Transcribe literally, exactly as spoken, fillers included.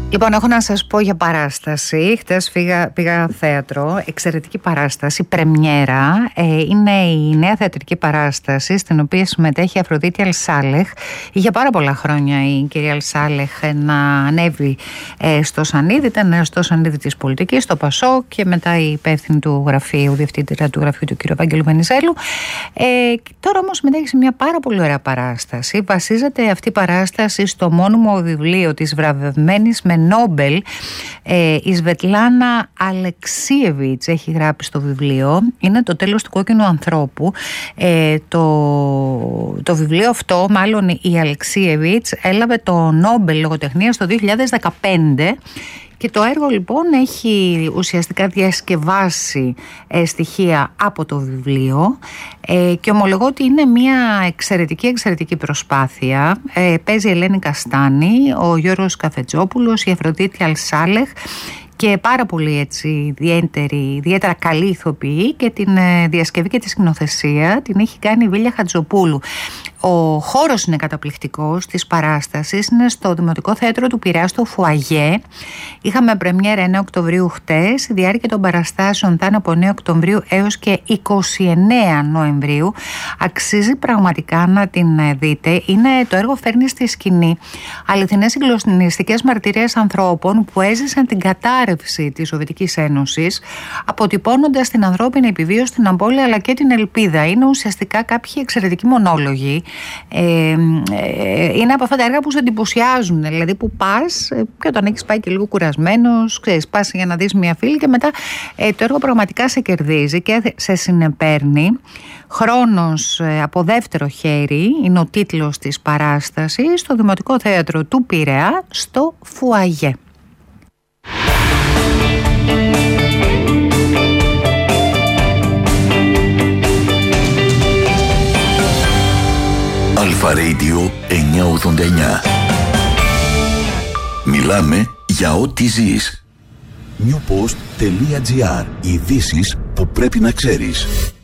Λοιπόν, έχω να σας πω για παράσταση. Χτες πήγα, πήγα θέατρο, εξαιρετική παράσταση, πρεμιέρα. Ε, είναι η νέα θεατρική παράσταση στην οποία συμμετέχει η Αφροδίτη Αλσάλεχ. Είχε πάρα πολλά χρόνια η κυρία Αλσάλεχ να ανέβει ε, στο Σανίδι. Ήταν στο Σανίδι της πολιτικής, στο Πασό, και μετά η υπεύθυνη του γραφείου, διευθύντρια του γραφείου του κ. Ευάγγελου Βενιζέλου. Ε, τώρα όμως συμμετέχει σε μια πάρα πολύ ωραία παράσταση. Βασίζεται αυτή η παράσταση στο μόνιμο βιβλίο της βραβευμένης με Νόμπελ, ε, η Σβετλάνα Αλεξίεβιτς έχει γράψει στο βιβλίο. Είναι το τέλος του κόκκινου ανθρώπου. ε, το, το βιβλίο αυτό, μάλλον η Αλεξίεβιτς έλαβε το Νόμπελ λογοτεχνίας το δύο χιλιάδες δεκαπέντε. Και το έργο λοιπόν έχει ουσιαστικά διασκευάσει ε, στοιχεία από το βιβλίο ε, και ομολογώ ότι είναι μια εξαιρετική εξαιρετική προσπάθεια. Ε, παίζει η Ελένη Καστάνη, ο Γιώργος Καφετζόπουλος, η Αφροδίτη Αλσάλεχ και πάρα πολύ έτσι ιδιαίτερη, ιδιαίτερα καλή ηθοποιή, και την ε, διασκευή και τη σκηνοθεσία την έχει κάνει η Βίλια Χατζοπούλου. Ο χώρος είναι καταπληκτικός της παράστασης, είναι στο Δημοτικό Θέατρο του Πειραιά, στο Φουαγέ. Είχαμε πρεμιέρα εννέα Οκτωβρίου χτες, η διάρκεια των παραστάσεων θα είναι από εννέα Οκτωβρίου έως και είκοσι εννέα Νοεμβρίου. Αξίζει πραγματικά να την δείτε. Είναι, το έργο φέρνει στη σκηνή αληθινές συγκλονιστικές μαρτυρίες ανθρώπων που έζησαν την κατάρρευση της Σοβιετικής Ένωσης, αποτυπώνοντας την ανθρώπινη επιβίωση, την απώλεια αλλά και την ελπίδα. Είναι ουσιαστικά κάποιοι εξαιρετικοί μονόλογοι. Ε, ε, είναι από αυτά τα έργα που σε εντυπωσιάζουν, δηλαδή που πας ε, και όταν έχεις πάει και λίγο κουρασμένος, ξέρεις, πας για να δεις μια φίλη και μετά ε, το έργο πραγματικά σε κερδίζει και σε συνεπέρνει. Χρόνος ε, από δεύτερο χέρι είναι ο τίτλος της παράστασης, στο Δημοτικό Θέατρο του Πειραιά, στο Φουαγέ. Αλφα Radio εννιακόσια ογδόντα εννιά. Μιλάμε για ό,τι ζεις. newpost.gr. Ειδήσεις που πρέπει να ξέρεις.